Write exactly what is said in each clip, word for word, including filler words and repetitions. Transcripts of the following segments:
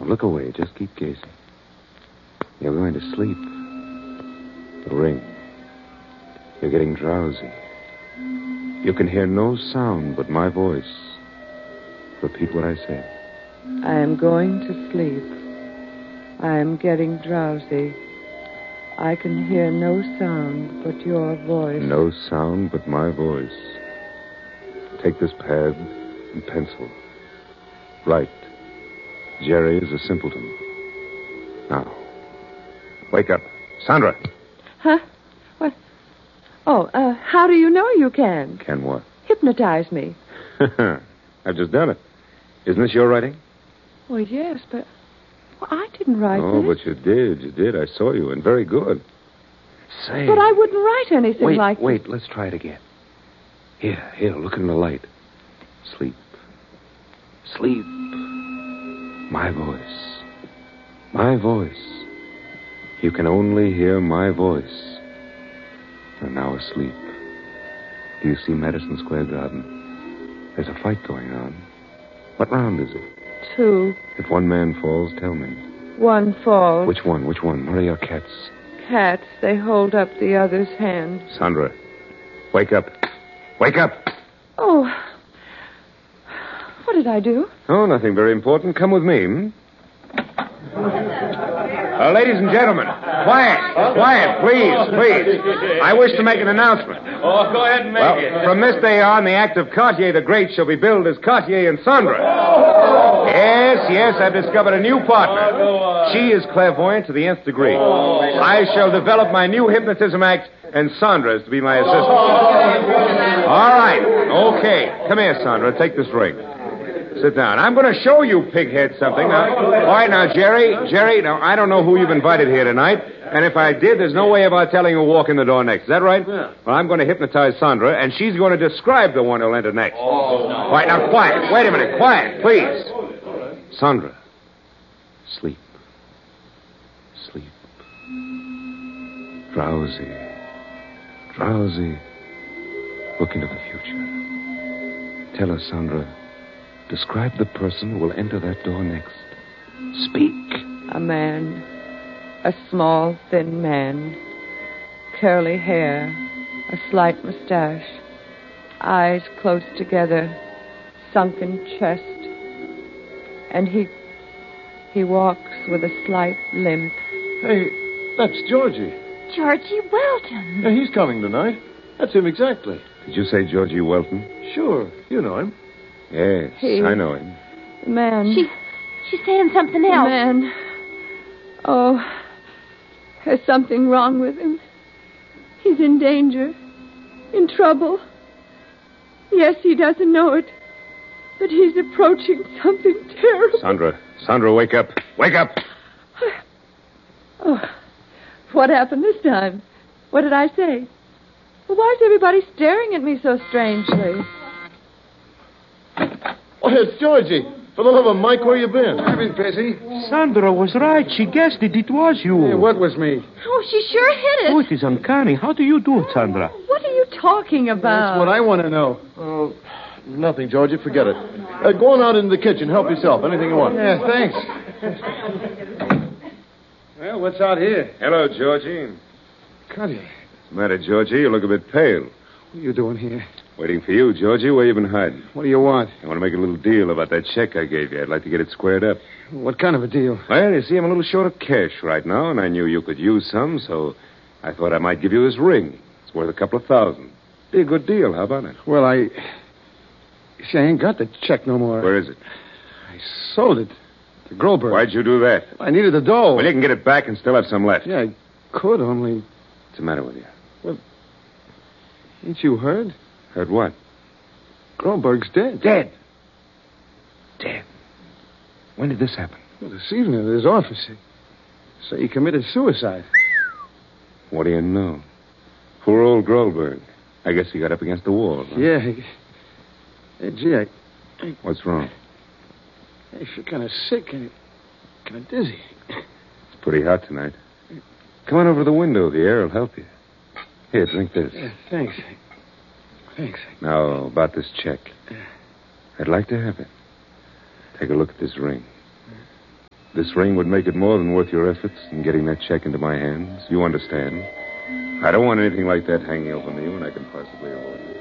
Now look away. Just keep gazing. You're going to sleep. The ring. You're getting drowsy. You can hear no sound but my voice. Repeat what I say. I am going to sleep. I am getting drowsy. I can hear no sound but your voice. No sound but my voice. Take this pad and pencil. Write. Jerry is a simpleton. Now, wake up. Sandra. Huh? What? Oh, uh, how do you know you can? Can what? Hypnotize me. I've just done it. Isn't this your writing? Well, yes, but well, I didn't write Oh, this. but you did. You did. I saw you, and very good. Say. But I wouldn't write anything wait, like Wait, wait. Let's try it again. Here, here, look in the light. Sleep. Sleep. My voice. My voice. You can only hear my voice. You're now asleep. Do you see Madison Square Garden? There's a fight going on. What round is it? Two. If one man falls, tell me. One falls. Which one? Which one? What are your cats? Cats. They hold up the other's hand. Sandra, wake up. Wake up. Oh. What did I do? Oh, nothing very important. Come with me. Hmm? Uh, ladies and gentlemen, quiet, quiet, please, please. I wish to make an announcement. Oh, go ahead and make Well, it. from this day on, the act of Cartier the Great shall be billed as Cartier and Sandra. Yes, yes, I've discovered a new partner. She is clairvoyant to the nth degree. I shall develop my new hypnotism act, and Sandra is to be my assistant. All right, okay. Come here, Sandra. Take this ring. Sit down. I'm going to show you, pighead, something. Now, all right, now, Jerry, Jerry, now, I don't know who you've invited here tonight, and if I did, there's no way of our telling who'll walk in the door next. Is that right? Yeah. Well, I'm going to hypnotize Sandra, and she's going to describe the one who'll enter next. Oh, no. All right, now, quiet. Wait a minute. Quiet, please. Sandra, sleep. Sleep. Drowsy. Drowsy. Look into the future. Tell us, Sandra, describe the person who will enter that door next. Speak. A man. A small, thin man. Curly hair. A slight mustache. Eyes close together. Sunken chest. And he... he walks with a slight limp. Hey, that's Georgie. Georgie Welton. Yeah, he's coming tonight. That's him exactly. Did you say Georgie Welton? Sure, you know him. Yes, He- I know him. The man. She, she's saying something The else. man. Oh, there's something wrong with him. He's in danger. In trouble. Yes, he doesn't know it. But he's approaching something terrible. Sandra, Sandra, wake up. Wake up. Oh, what happened this time? What did I say? Well, why is everybody staring at me so strangely? Oh, it's Georgie. For the love of Mike, where you been? I've been busy. Sandra was right. She guessed it. It was you. Hey, what was me? Oh, she sure hit Oh, it. it is uncanny. How do you do it, Sandra? What are you talking about? That's what I want to know. Oh, nothing, Georgie. Forget it. Uh, go on out into the kitchen. Help yourself. Anything you want. Yeah, thanks. Well, what's out here? Hello, Georgie. Cuddy, What's the matter, Georgie? You look a bit pale. what are you doing here? Waiting for you, Georgie. Where you been hiding? What do you want? I want to make a little deal about that check I gave you. I'd like to get it squared up. What kind of a deal? Well, you see, I'm a little short of cash right now, and I knew you could use some, so I thought I might give you this ring. It's worth a couple of thousand. Be a good deal. How about it? Well, I... See, I ain't got the check no more. Where is it? I sold it to Groberg. Why'd you do that? I needed the dough. Well, you can get it back and still have some left. Yeah, I could, only... What's the matter with you? Ain't you heard? Heard what? Groberg's dead. Dead. Dead. When did this happen? Well, this evening at his office. He say he committed suicide. What do you know? Poor old Grolberg. I guess he got up against the wall. Huh? Yeah. He... Hey, gee, I... What's wrong? I feel kind of sick and kind of dizzy. It's pretty hot tonight. Come on over to the window. The air will help you. Here, drink this. Yeah, thanks. Thanks. Now, about this check. I'd like to have it. Take a look at this ring. This ring would make it more than worth your efforts in getting that check into my hands. You understand? I don't want anything like that hanging over me when I can possibly avoid it.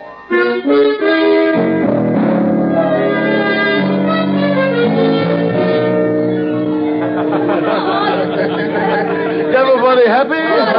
Everybody happy?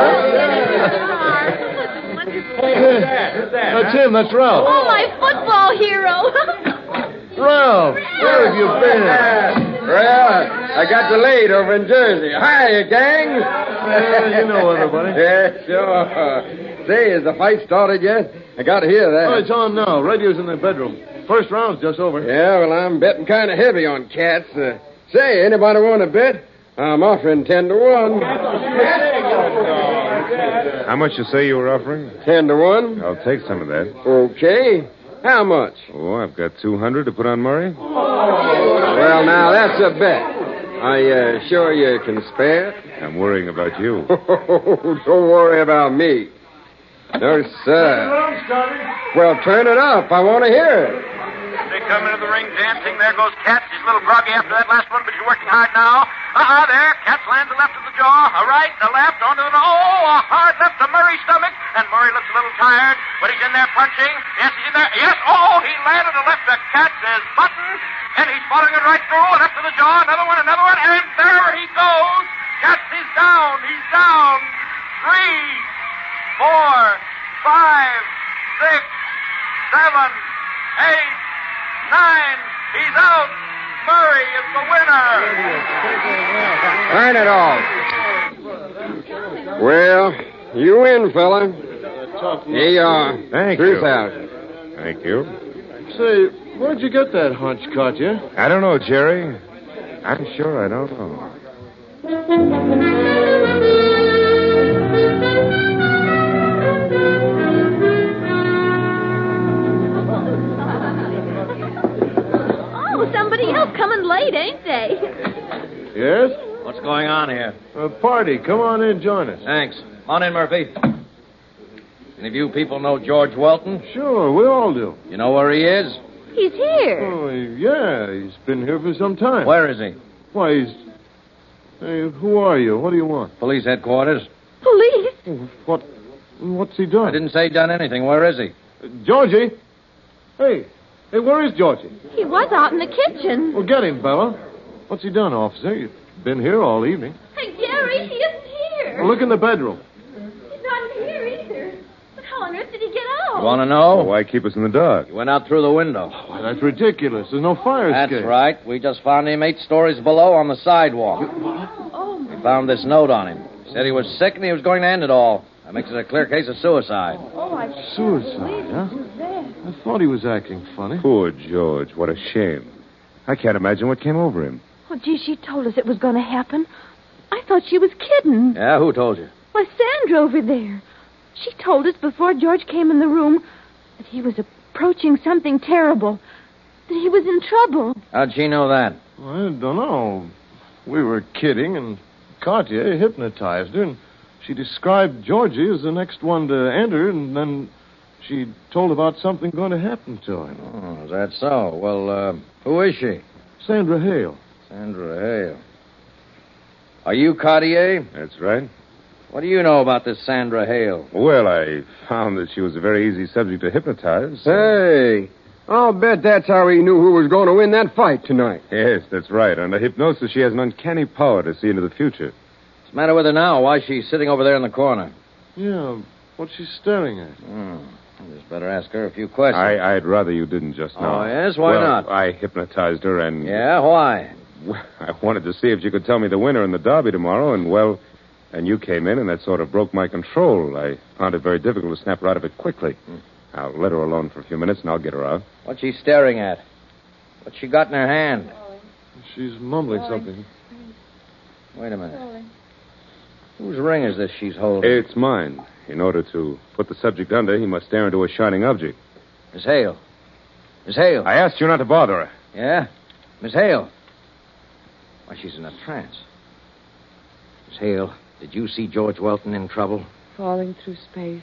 Hey, who's that? Who's that? That's him. That's Ralph. Oh, my football hero. Ralph, where have you been? Well, I got delayed over in Jersey. Hi, gang. Yeah, you know everybody. Yeah, sure. Say, has the fight started yet? I got to hear that. Oh, it's on now. Radio's in the bedroom. First round's just over. Yeah, well, I'm betting kind of heavy on cats. Uh, say, anybody want to bet? I'm offering ten to one. How much you say you were offering? Ten to one. I'll take some of that. Okay. How much? Oh, I've got two hundred to put on Murray. Well, now, that's a bet. Are you sure you can spare it? I'm worrying about you. Don't worry about me. No, sir. Well, turn it up. I want to hear it. They come into the ring dancing. There goes Katz. He's a little groggy after that last one, but he's working hard now. Uh-uh, there. Katz lands a left to the jaw, a right, a left, onto the... Oh, a hard left to Murray's stomach. And Murray looks a little tired, but he's in there punching. Yes, he's in there. Yes, oh, he landed a left to Katz's button. And he's following it right through. A left to the jaw, another one, another one. And there he goes. Katz is down. He's down. Three, four, five, six, seven, eight, nine. He's out. Murray is the winner. Turn it off. Well, you win, fella. Here you are. Thank Truth you. out. Thank you. Say, where'd you get that hunch, Katya? I don't know, Jerry. I'm sure I don't know. Oh, somebody else coming late, ain't they? Yes? What's going on here? A party. Come on in, join us. Thanks. Come on in, Murphy. Any of you people know George Welton? Sure, we all do. You know where he is? He's here. Oh, yeah, he's been here for some time. Where is he? Why, he's... Hey, who are you? What do you want? Police headquarters. Police? What... What's he done? I didn't say he done anything. Where is he? Uh, Georgie? Hey, hey, where is Georgie? He was out in the kitchen. Well, get him, Bella. What's he done, officer? You've been here all evening. Hey, Gary, he isn't here. Well, look in the bedroom. He's not here either. But how on earth did he get out? You want to know? Well, why keep us in the dark? He went out through the window. Why, that's ridiculous. There's no fire That's escape. right. We just found him eight stories below on the sidewalk. Oh, We found this note on him. He said he was sick and he was going to end it all. That makes it a clear case of suicide. oh, I Suicide, huh? I thought he was acting funny. Poor George. What a shame. I can't imagine what came over him. Oh, gee, she told us it was going to happen. I thought she was kidding. Yeah, who told you? Why, Sandra over there. She told us before George came in the room that he was approaching something terrible, that he was in trouble. How'd she know that? I don't know. We were kidding, and Katya hypnotized her, and she described Georgie as the next one to enter, and then she told about something going to happen to him. Oh, is that so? Well, uh, who is she? Sandra Hale. Sandra Hale. Are you Cartier? That's right. What do you know about this Sandra Hale? Well, I found that she was a very easy subject to hypnotize. Hey, I'll bet that's how he knew who was going to win that fight tonight. Yes, that's right. Under hypnosis, she has an uncanny power to see into the future. What's the matter with her now? Why is she sitting over there in the corner? Yeah, what's she staring at? Hmm. I just better ask her a few questions. I, I'd rather you didn't just now. Oh, yes? Why well, not? I hypnotized her and... Yeah, why? Well, I wanted to see if she could tell me the winner in the derby tomorrow, and, well, and you came in, and that sort of broke my control. I found it very difficult to snap her out of it quickly. Hmm. I'll let her alone for a few minutes, and I'll get her out. What's she staring at? What's she got in her hand? She's mumbling something. Wait a minute. Whose ring is this she's holding? It's mine. In order to put the subject under, he must stare into a shining object. Miss Hale. Miss Hale. I asked you not to bother her. Yeah? Miss Hale. Why, she's in a trance. Miss Hale, did you see George Welton in trouble? Falling through space.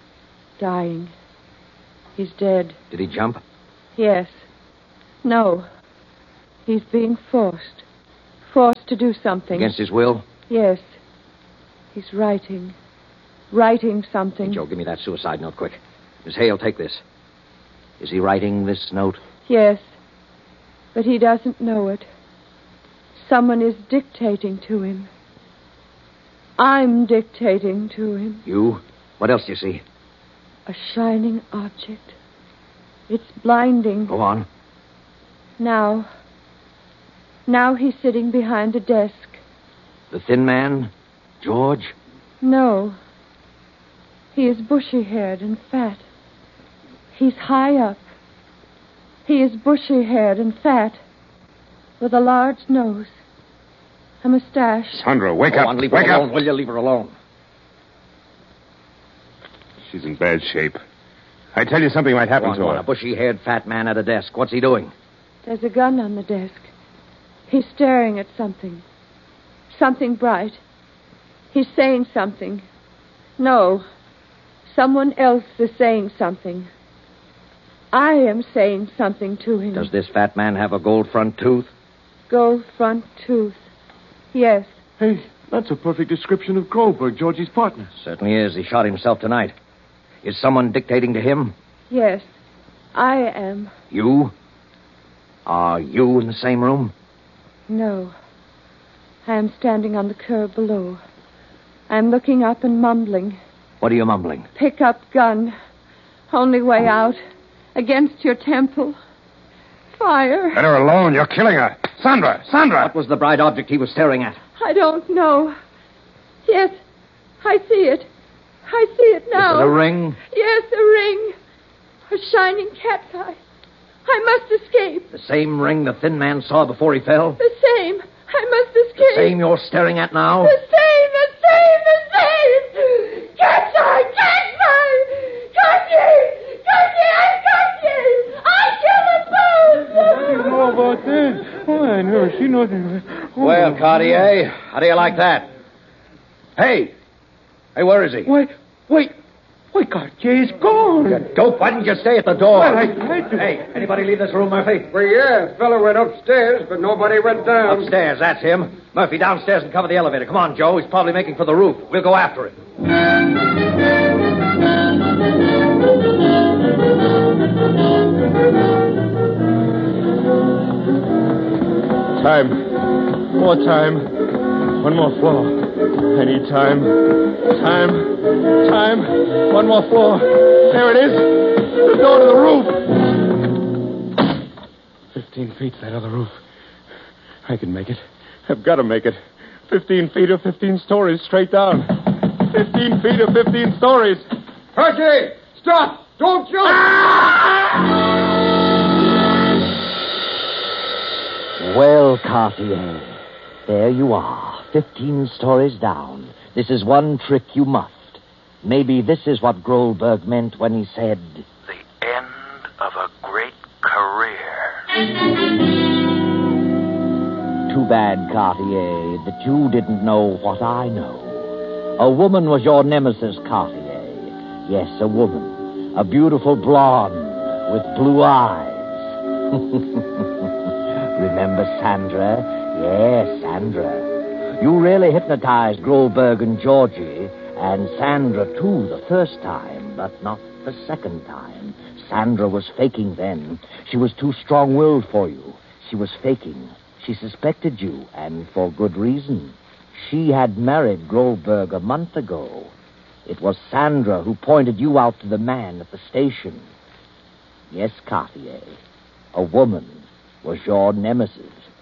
Dying. He's dead. Did he jump? Yes. No. He's being forced. forced to do something. Against his will? Yes. He's writing. Writing something. Hey, Joe, give me that suicide note, quick. Miss Hale, take this. Is he writing this note? Yes. But he doesn't know it. Someone is dictating to him. I'm dictating to him. You? What else do you see? A shining object. It's blinding. Go on. Now. Now he's sitting behind a desk. The thin man? George? No. He is bushy-haired and fat. He's high up. He is bushy-haired and fat, with a large nose, a mustache. Sandra, wake Go up. on, leave wake her alone, up. will you? Leave her alone. She's in bad shape. I tell you, something might happen Go on, to go her. on. A bushy-haired fat man at a desk. What's he doing? There's a gun on the desk. He's staring at something. Something bright. He's saying something. No. Someone else is saying something. I am saying something to him. Does this fat man have a gold front tooth? Gold front tooth. Yes. Hey, that's a perfect description of Goldberg, Georgie's partner. Certainly is. He shot himself tonight. Is someone dictating to him? Yes. I am. You? Are you in the same room? No. I am standing on the curb below. I am looking up and mumbling. What are you mumbling? Pick up gun. Only way out. Against your temple. Fire. Let her alone. You're killing her. Sandra! Sandra! What was the bright object he was staring at? I don't know. Yes, I see it. I see it now. Is it a ring? Yes, a ring. A shining cat's eye. I must escape. The same ring the thin man saw before he fell? The same. I must escape. The same you're staring at now? The same, the same, the same. Cat's eye, cat's eye. Got you. Got you. I got you. I killed them both. What do you know about that? Oh, I never seen nothing. Oh. Well, Cartier, how do you like that? Hey! Hey, where is he? Wait, wait. Why, Cartier's gone. You dope, why didn't you stay at the door? Well, I tried to. Hey, anybody leave this room, Murphy? Well, yeah, the fellow went upstairs, but nobody went down. Upstairs, that's him. Murphy, downstairs and cover the elevator. Come on, Joe. He's probably making for the roof. We'll go after him. Time. More time. One more floor. I need time. Time. Time. One more floor. There it is. The door to the roof. Fifteen feet to that other roof. I can make it. I've got to make it. Fifteen feet or fifteen stories straight down. Fifteen feet or fifteen stories. Percy! Stop! Don't jump! Well, Cartier, there you are, fifteen stories down. This is one trick you must. Maybe this is what Goldberg meant when he said... The end of a great career. Too bad, Cartier, that you didn't know what I know. A woman was your nemesis, Cartier. Yes, a woman. A beautiful blonde with blue eyes. Remember Sandra? Yes, Sandra. You really hypnotized Goldberg and Georgie, and Sandra, too, the first time, but not the second time. Sandra was faking then. She was too strong-willed for you. She was faking. She suspected you, and for good reason. She had married Goldberg a month ago. It was Sandra who pointed you out to the man at the station. Yes, Cartier, a woman was your nemesis.